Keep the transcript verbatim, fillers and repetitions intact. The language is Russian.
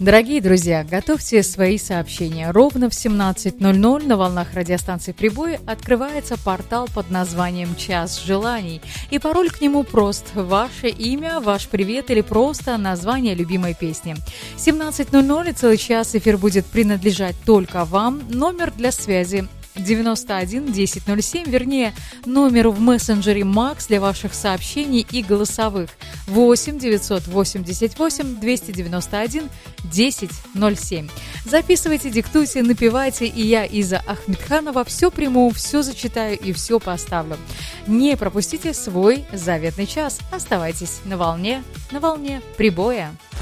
Дорогие друзья, готовьте свои сообщения. Ровно в семнадцать ноль ноль на волнах радиостанции «Прибой» открывается портал под названием «Час желаний». И пароль к нему прост. Ваше имя, ваш привет или просто название любимой песни. семнадцать ноль ноль и целый час эфир будет принадлежать только вам. Номер для связи девяносто один десять ноль семь, вернее, номер в мессенджере Макс для ваших сообщений и голосовых восемь девятьсот восемьдесят восемь двести девяносто один десять ноль семь. Записывайте, диктуйте, напевайте, и я, Иза Ахмедханова, все приму, все зачитаю и все поставлю. Не пропустите свой заветный час. Оставайтесь на волне, на волне прибоя.